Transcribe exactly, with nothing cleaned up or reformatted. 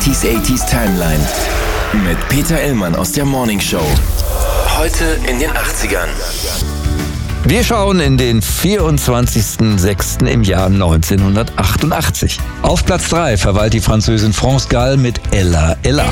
neunziger achtziger Timeline mit Peter Illmann aus der Morning Show. Heute in den achtzigern. Wir schauen in den vierundzwanzigsten sechsten im Jahr neunzehnhundertachtundachtzig. Auf Platz drei verweilt die Französin France Gall mit Ella Ella.